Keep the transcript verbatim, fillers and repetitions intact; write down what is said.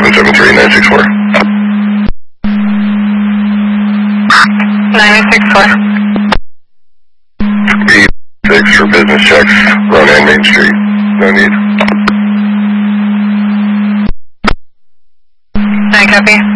seven seven three nine six four. nine six four. B six for business checks, Ronan Main Street. No need. nine copy.